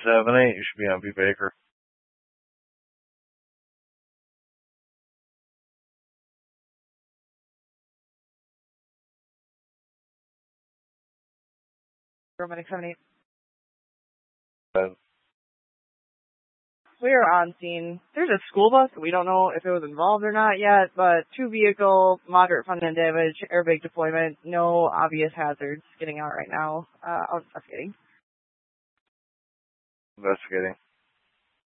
7-8. You should be on B. Baker. Medic 78. Uh, We are on scene. There's a school bus. We don't know if it was involved or not yet, but 2 vehicles, moderate front end damage, airbag deployment, no obvious hazards getting out right now. Investigating.